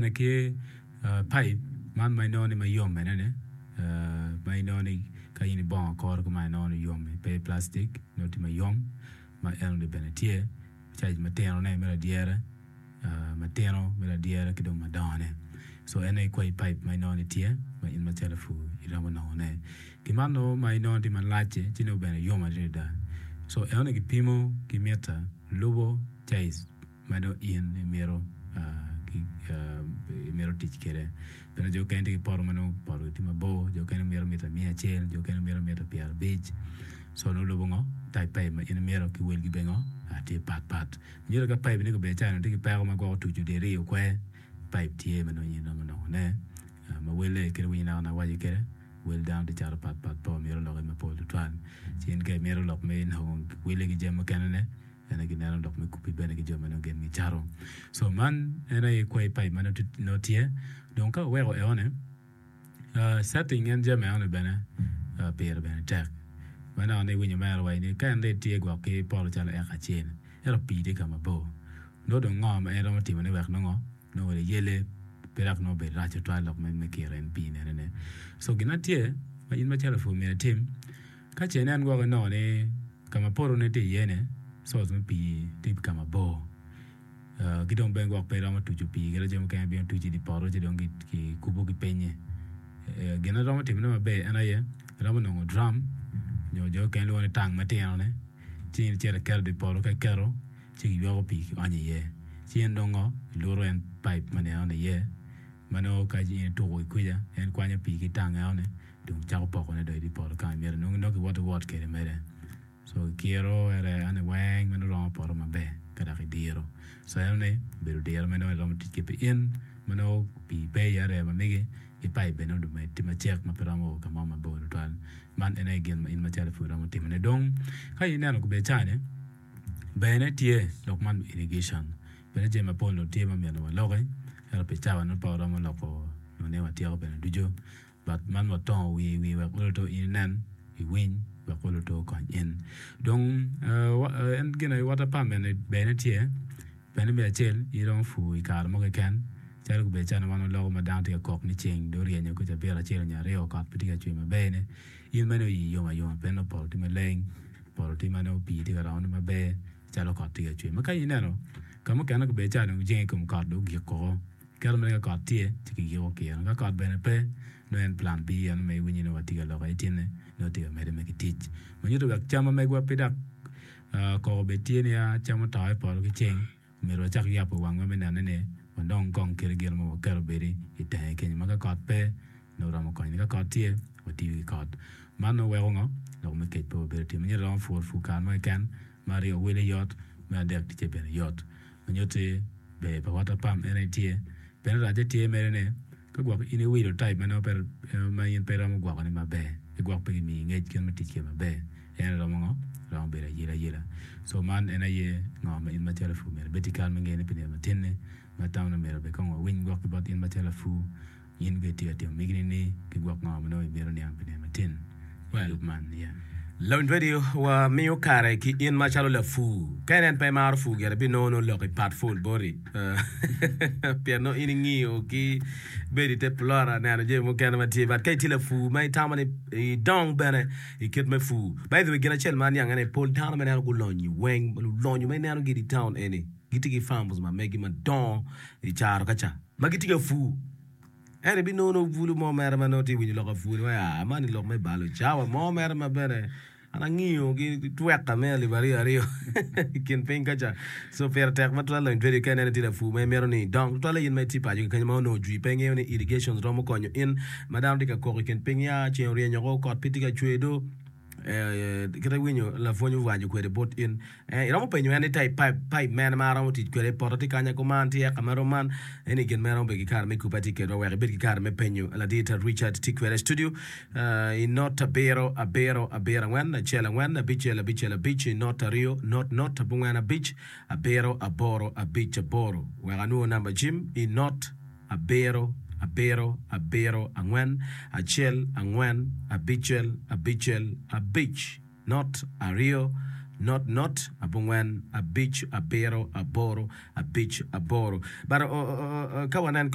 Ke pipe man mai no ni mai yom ne mai no ni ka yini bon kor ko mai no ni yom pe plastic no ti mai yom ma el de benetie charge mateno ne mera diere mateno mera diere ke do madane so ene ko pipe mai no ni tie mai in ma telefu ira mo no ne ki man no mai no ti man lache ti no bene yom da so ene ki pimo ki meta lobo chase mai no in mero mero tich kere pero jo kende por mano por ti mabo jo kende mero meta mia chel jo kende mero meta pier beach so no lo bongo tai pai ma in mero ki wel gi bengo ati pat nyiro ka pai ne ko be chana ti pa ma go tu ju de rio kwe pai tie mano yin no ne ma wele kere wi na waji kere wel down ti chara pat po mero lo ma po tu twan chin ke mero lo me no wele gi jema kanane ena ginero dok me kupi bene gi joma no gen mi charo so man ena e kwai pai man no tie donc ka wero e one setting en jema one bene per bene tek mana one winyo mero wai ni kan de tie gwa ke polo chala e ka chen ero pi de kama bo no do ngom e ro mati mane wek no no le yele perak no be ra che twa lok me kiren pi ne so gina tie ma in ma chala fu me tim ka chen en gwa no ne kama poro ne te yene so some pi tip kama bo gidon bengo ak pera ma tuju pi gele jam kan bion tuji di poro je dongi ki kubo ki penye gena rama tim na be ana ye rama no drum nyo jo kan lo ne tang ma te ne tin chere kel di poro ka kero chi yo pi anye ye chin dongo loro en pipe mane ane ye mano ka ji to ko ya en kwanya pi ki tang ane dung chao poko ne do di poro ka mere no ki what ke mere so quiero ane wang mano ro por ma be kada ki diro so ane beru diro mano ro ti ke in mano pi be ya re ma mege e pai be no do me ti ma check ma pero mo ka ma bo do tan man ene gen in ma tele fu ro mo ti me dong ka ina no be chane be ne tie lok man irrigation be ne je ma pon no tie ma me no lo ga era pe chawa no pa ro mo lo ko no ne wa tie ko be no dujo but man mo ton we wa ko to in nan we win bakolo to kan in donc en gena wata pamene benetie bene be chel iron fu ikar mo ken chal be chana mano lo ma dante kok ni cheng do rienyo ko jabera chel nya reo kat pitika chui ma bene in meno yi yo ma yo peno por ti meleng por ti mano pi ti ga ma be chalo kat ti chui ma kai neno kamo kana ko be chana jeng kum kat do gi ko kar me ga kat ti ti gi o ke ga kat bene pe no en plan B an me winyi no watiga lo ga itine no te me me kitich manyo ga chama me gwa pidak ko be tiene ya chama ta pa lo kicheng me ro chak ya po wanga me na ne ndong kong kere gel mo kar beri ite ke ni maka kat pe no ra mo ko ni ga kat tie wati kat mano we ngo lo me ke po be ti me ro for fu kan me kan mario wele yot me dek ti be yot manyo te be pa wata pam ene tie be ra je tie me ne ka gwa ine wi do type mano per ma yin per mo gwa ni ma be e gwa pe mi nge ken ma tike ma be en ro mo ro be ra yira so man ena ye no ma in ma telefu me be ti kan me nge ne pe ma tenne ma taw na me be ko win gwa ke bot in ma telefu yin ge ti ati mi ni ke gwa no no be ro ni am pe ma tin well man yeah Lone Radio wa miyo kare ki in machalo la fu kenen pe mar fu gere bi nono lo ki pat full body piano iningi o ki bedi te plora na je mo kana mati bat kay ti la fu mai tamani dong bene ikit me fu by the way gena chel man yang ne pol town me na go lonyu weng lonyu me na gidi town ene gitigi fambos ma megi ma don i charo kacha magitigi fu ene bi nono vulu mo mer ma noti winyi lo ka fu wa mani lo me balo chawa mo mer ma bene ana ngio gi tueka me li bari ario kin penga cha so per tek ma twala ndwe ken ene ti la fu me mero ni donc twala yin me ti pa ju kan ma no ju penge ni irrigation ro mo konyo in madam dika ko ken penya che ri nyo ko pitika chwedo kete winyo la fonyo wanyo kwede bot in iramo penyo ene tai pipe man mara mo ti kwede porti kanya command ya kamero man ene gen mero be kar me kupati ke do were be kar me penyo la data Richard Tikwere studio in not abero wen chela wen bichela not rio not bungana beach abero aboro aboro wera no number gym in not abero angwen achel angwen abichel a beach not a rio not abungwen a beach abero aboro a beach aboro but kawanan